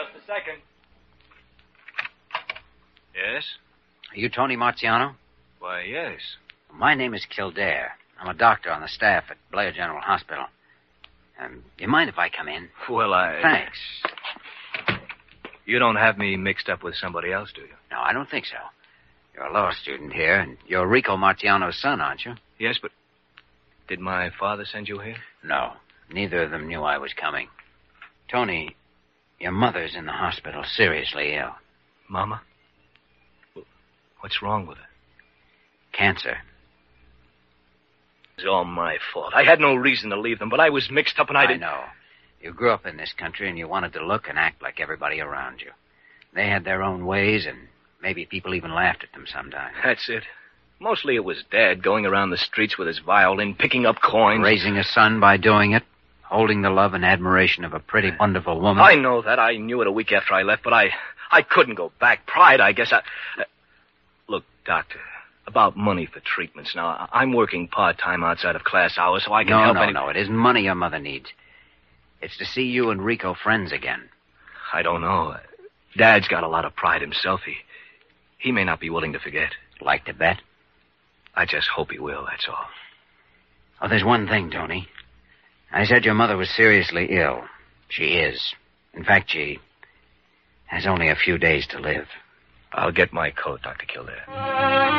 Just a second. Yes? Are you Tony Marciano? Why, yes. My name is Kildare. I'm a doctor on the staff at Blair General Hospital. You mind if I come in? Well, Thanks. You don't have me mixed up with somebody else, do you? No, I don't think so. You're a law student here, and you're Rico Marciano's son, aren't you? Yes, but did my father send you here? No. Neither of them knew I was coming. Tony, your mother's in the hospital, seriously ill. Mama? What's wrong with her? Cancer. It's all my fault. I had no reason to leave them, but I was mixed up and I didn't... I know. You grew up in this country and you wanted to look and act like everybody around you. They had their own ways, and maybe people even laughed at them sometimes. That's it. Mostly it was Dad going around the streets with his violin, picking up coins. Raising a son by doing it. Holding the love and admiration of a pretty, wonderful woman. I know that. I knew it a week after I left, but I couldn't go back. Pride, I guess. Look, Doctor, about money for treatments. Now, I'm working part-time outside of class hours, so I can help... No, it isn't money your mother needs. It's to see you and Rico friends again. I don't know. Dad's got a lot of pride himself. He may not be willing to forget. Like to bet? I just hope he will, that's all. Oh, there's one thing, Tony. I said your mother was seriously ill. She is. In fact, she has only a few days to live. I'll get my coat, Dr. Kildare.